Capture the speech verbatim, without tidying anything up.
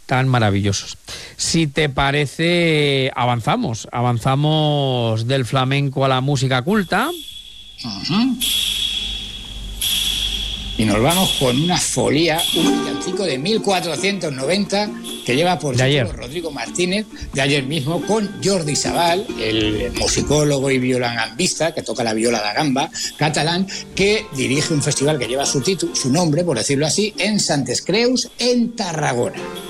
tan maravillosos. Si te parece, avanzamos, avanzamos del flamenco a la música culta. Uh-huh. Y nos vamos con una folía, un villancico de mil cuatrocientos noventa que lleva por título Rodrigo Martínez, de ayer mismo, con Jordi Sabal, el musicólogo y violangambista que toca la viola da gamba catalán, que dirige un festival que lleva su título, su nombre, por decirlo así, en Santes Creus, en Tarragona.